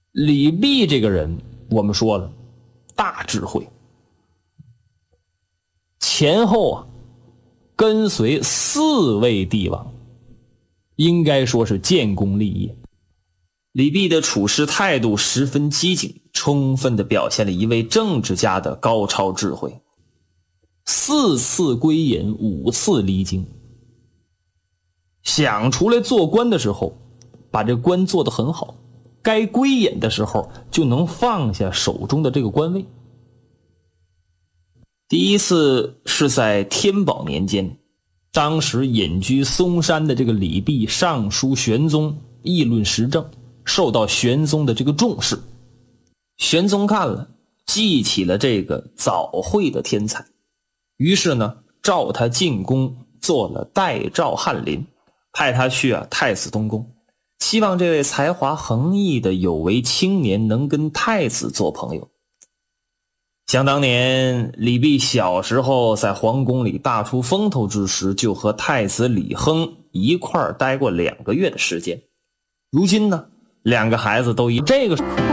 李泌这个人我们说了，大智慧，前后跟随4位帝王，应该说是建功立业。李泌的处事态度十分机警，充分地表现了一位政治家的高超智慧。4次归隐，5次离京，想出来做官的时候把这官做得很好，该归隐的时候就能放下手中的这个官位。第一次是在天宝年间，当时隐居嵩山的这个李泌上书玄宗议论时政，受到玄宗的这个重视。玄宗看了，记起了这个早慧的天才，于是呢召他进宫做了代诏翰林，派他去太子东宫，希望这位才华横溢的有为青年能跟太子做朋友。想当年李泌小时候在皇宫里大出风头之时，就和太子李亨一块待过2个月的时间。如今呢，2个孩子都以这个